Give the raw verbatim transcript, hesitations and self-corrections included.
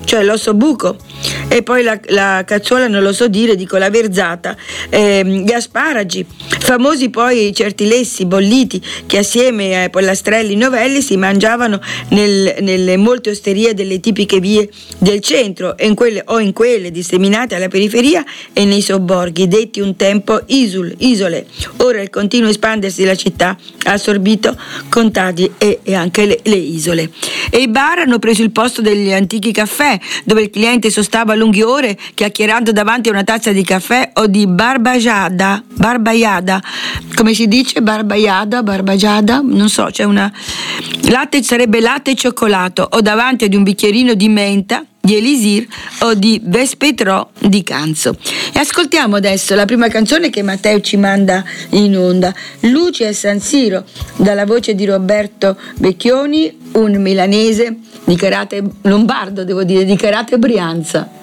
cioè l'osso buco, e poi la, la cazzuola non lo so dire, dico la verzata, ehm, gli asparagi, famosi poi certi lessi bolliti che assieme ai pollastrelli novelli si mangiavano nel, nelle molte osterie delle tipiche vie del centro e in quelle, o in quelle disseminate alla periferia e nei sobborghi, detti un tempo isul, isole. Ora il continuo espandersi della città ha assorbito contadi e, e anche le, le isole. E i bar hanno preso il posto degli antichi caffè, dove il cliente sostava lunghe ore chiacchierando davanti a una tazza di caffè o di barbajada, barbaiada, come si dice? Barbaiada, barbajada, non so, c'è una... latte sarebbe latte e cioccolato, o davanti ad un bicchierino di menta, di elisir o di vespetrò di Canzo. E ascoltiamo adesso la prima canzone che Matteo ci manda in onda, Luci a San Siro, dalla voce di Roberto Vecchioni, un milanese di carattere lombardo, devo dire, di carattere Brianza.